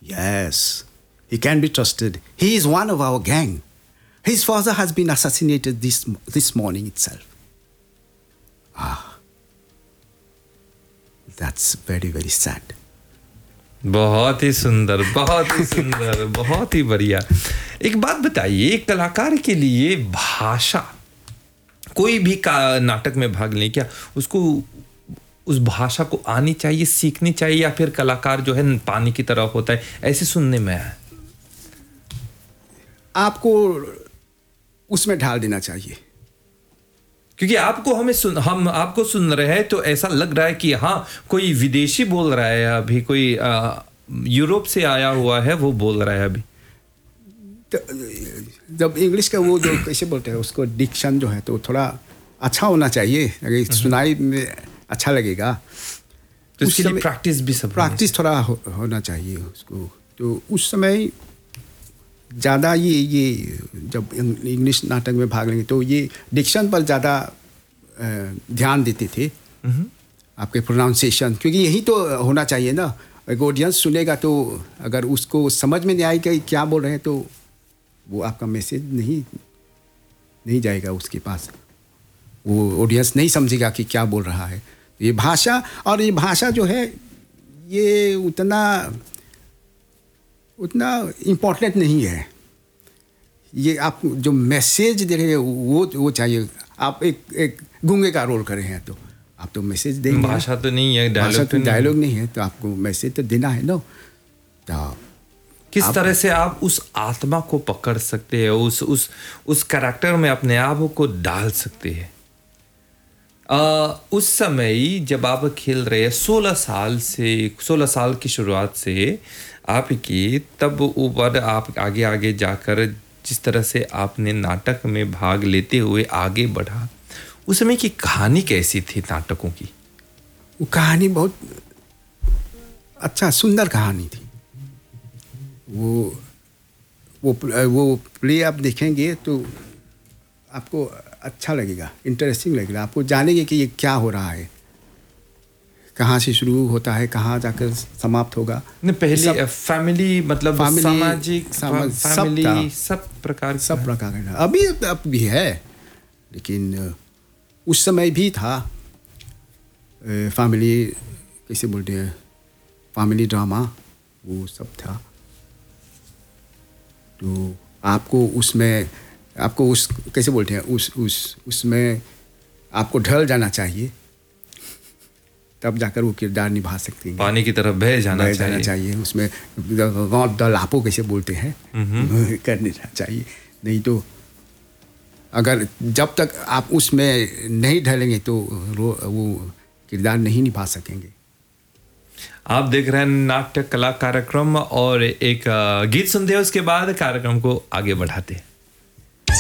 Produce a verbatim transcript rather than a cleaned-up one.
Yes, he can be trusted. He is one of our gang. His father has been assassinated this this morning itself. Ah, that's very very sad. बहुत ही सुंदर, बहुत ही सुंदर, बहुत ही बढ़िया. एक बात बताइए, एक कलाकार के लिए भाषा, कोई भी का नाटक में भाग लें, क्या उसको उस भाषा को आनी चाहिए, सीखनी चाहिए, या फिर कलाकार जो है पानी की तरह होता है, ऐसे सुनने में है? आपको उसमें ढाल देना चाहिए. क्योंकि आपको हमें सुन हम आपको सुन रहे हैं तो ऐसा लग रहा है कि हाँ कोई विदेशी बोल रहा है, अभी कोई यूरोप से आया हुआ है वो बोल रहा है अभी. तो जब इंग्लिश का वो जो कैसे बोलते हैं उसको डिक्शन जो है तो थोड़ा अच्छा होना चाहिए, अगर सुनाई में अच्छा लगेगा तो उसके लिए प्रैक्टिस भी सब प्रैक्टिस थोड़ा हो, होना चाहिए उसको. तो उस समय ज़्यादा ये ये जब इंग्लिश नाटक में भाग लेंगे तो ये डिक्शन पर ज़्यादा ध्यान देते थे, आपके प्रोनाउंसिएशन, क्योंकि यही तो होना चाहिए ना. अगर ऑडियंस सुनेगा तो अगर उसको समझ में नहीं आएगा कि क्या बोल रहे हैं तो वो आपका मैसेज नहीं नहीं जाएगा उसके पास, वो ऑडियंस नहीं समझेगा कि क्या बोल रहा है. ये भाषा, और ये भाषा जो है ये उतना उतना इम्पोर्टेंट नहीं है. ये आप जो मैसेज दे रहे हैं वो वो चाहिए. आप एक एक गूंगे का रोल कर रहे हैं तो आप तो मैसेज देंगे. भाषा तो नहीं है, डायलॉग तो डायलॉग नहीं है, तो आपको मैसेज तो देना है ना. तो किस तरह से आप उस आत्मा को पकड़ सकते हैं, उस उस उस कैरेक्टर में अपने आप को डाल सकते हैं? आ, उस समय जब आप खेल रहे हैं, सोलह साल से सोलह साल की शुरुआत से आपकी, तब ऊपर आप आगे आगे जाकर जिस तरह से आपने नाटक में भाग लेते हुए आगे बढ़ा, उस समय की कहानी कैसी थी नाटकों की? वो कहानी बहुत अच्छा सुंदर कहानी थी. वो वो वो प्ले आप देखेंगे तो आपको अच्छा लगेगा, इंटरेस्टिंग लगेगा. आपको जानेंगे कि ये क्या हो रहा है, कहाँ से शुरू होता है, कहाँ जाकर समाप्त होगा. नहीं, पहले फैमिली मतलब family, सामाजिक समाज, फैमिली सब प्रकार सब प्रकार का. अभी अब भी है, लेकिन उस समय भी था. फैमिली कैसे बोलते हैं, फैमिली ड्रामा वो सब था. तो आपको उसमें आपको उस कैसे बोलते हैं उस उस उसमें आपको ढल जाना चाहिए, तब जाकर वो किरदार निभा सकते हैं. पानी की तरफ बह जाना बह चाहिए. जाना चाहिए उसमें गौर दलापो कैसे बोलते हैं करने चाहिए. नहीं तो अगर जब तक आप उसमें नहीं ढलेंगे तो वो किरदार नहीं निभा सकेंगे. आप देख रहे हैं नाट्य कला कार्यक्रम, और एक गीत सुनते हैं, उसके बाद कार्यक्रम को आगे बढ़ाते हैं.